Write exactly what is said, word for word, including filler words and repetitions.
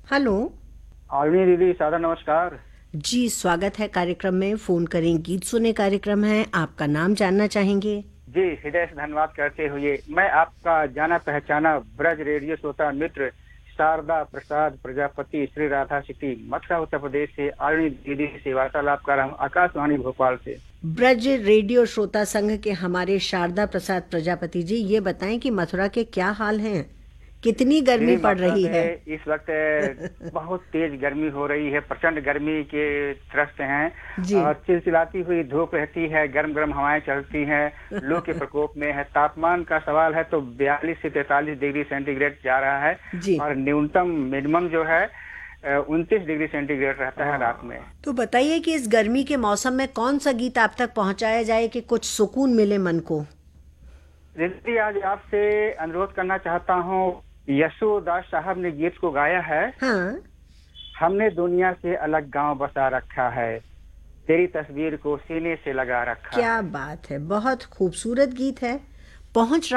Hello. Army दीदी, सादर नमस्कार। जी, स्वागत है कार्यक्रम में। फोन करें गीत सुने कार्यक्रम है। आपका नाम जानना चाहेंगे? जी, हृदय से धन्यवाद करते हुए मैं आपका जाना पहचाना ब्रज रेडियो श्रोता मित्र शारदा प्रसाद प्रजापति श्री राधा सिटी मथुरा उत्तर प्रदेश से आर्मी दीदी से वार्तालाप कर रहा हूँ, आकाशवाणी भोपाल से। ब्रज रेडियो श्रोता संघ के हमारे शारदा प्रसाद प्रजापति जी, ये बताएं कि मथुरा के क्या हाल हैं? कितनी गर्मी दीदी, पड़ मथुरा रही है? में इस वक्त बहुत तेज गर्मी हो रही है, प्रचंड गर्मी के त्रस्त हैं जी। और चिलचिलाती हुई धूप रहती है, गर्म गर्म हवाएं चलती हैं, लू के प्रकोप में है। तापमान का सवाल है तो बयालीस से तैंतालीस डिग्री सेंटीग्रेड जा रहा है जी। और न्यूनतम मिनिमम जो है उनतीस डिग्री सेंटीग्रेड रहता है रात में। तो बताइए कि इस गर्मी के मौसम में कौन सा गीत आप तक पहुंचाया जाए कि कुछ सुकून मिले मन को? दीदी, आज आपसे अनुरोध करना चाहता हूँ, यशोदास साहब ने गीत को गाया है। हाँ। हमने दुनिया से अलग गांव बसा रखा है, तेरी तस्वीर को सीने से लगा रखा क्या है। बात है, बहुत खूबसूरत गीत है। पहुंच